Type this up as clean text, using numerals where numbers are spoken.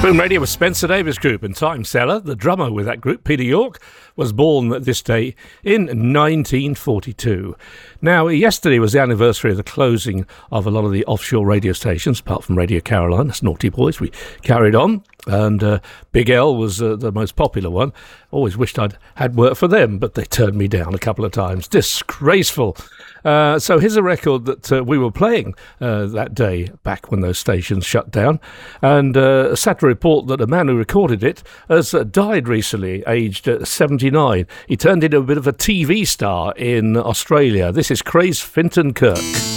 Boom Radio with Spencer Davis Group, and Time Seller, the drummer with that group, Peter York, was born this day in 1942. Now, yesterday was the anniversary of the closing of a lot of the offshore radio stations, apart from Radio Caroline. That's Naughty Boys. We carried on, and Big L was the most popular one. Always wished I'd had work for them, but they turned me down a couple of times. Disgraceful. So here's a record that we were playing that day, back when those stations shut down, and sad to report that a man who recorded it has died recently, aged 79. He turned into a bit of a TV star in Australia. This is Craze Finton Kirk.